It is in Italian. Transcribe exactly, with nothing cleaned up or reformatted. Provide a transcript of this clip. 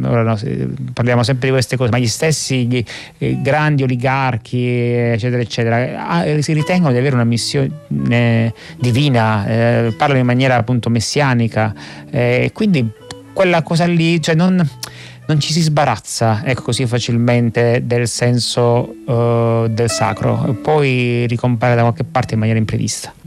ora no, parliamo sempre di queste cose, ma gli stessi gli, eh, grandi oligarchi eccetera eccetera ah, si ritengono di avere una missione eh, divina, eh, parlano in maniera appunto messianica, e eh, quindi quella cosa lì, cioè non, non ci si sbarazza, ecco, così facilmente del senso uh, del sacro, poi ricompare da qualche parte in maniera imprevista.